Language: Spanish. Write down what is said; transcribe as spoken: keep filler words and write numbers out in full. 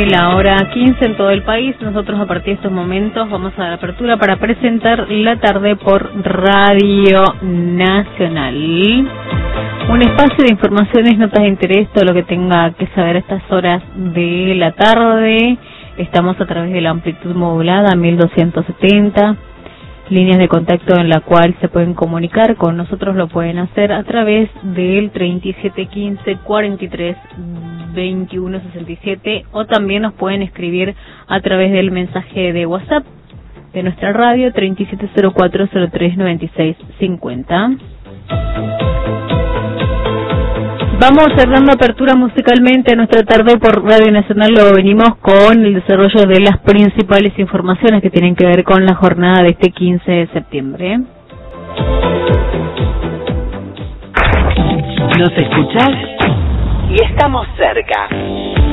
la hora quince en todo el país. Nosotros a partir de estos momentos vamos a dar apertura para presentar la tarde por Radio Nacional. Un espacio de informaciones, notas de interés, todo lo que tenga que saber a estas horas de la tarde. Estamos a través de la amplitud modulada mil doscientos setenta. Líneas de contacto en la cual se pueden comunicar con nosotros, lo pueden hacer a través del treinta y siete quince cuarenta y tres veintiuno sesenta y siete, o también nos pueden escribir a través del mensaje de WhatsApp de nuestra radio treinta y siete cero cuatro cero tres noventa y seis cincuenta. Vamos cerrando apertura musicalmente a nuestra tarde por Radio Nacional. Lo venimos con el desarrollo de las principales informaciones que tienen que ver con la jornada de este quince de septiembre. ¿Nos escuchás? Y estamos cerca.